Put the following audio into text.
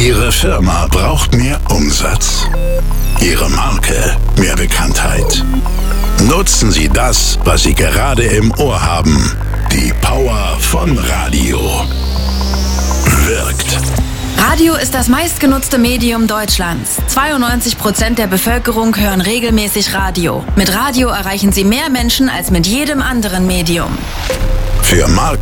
Ihre Firma braucht mehr Umsatz. Ihre Marke mehr Bekanntheit. Nutzen Sie das, was Sie gerade im Ohr haben. Die Power von Radio. Wirkt. Radio ist das meistgenutzte Medium Deutschlands. 92% der Bevölkerung hören regelmäßig Radio. Mit Radio erreichen Sie mehr Menschen als mit jedem anderen Medium. Für Marken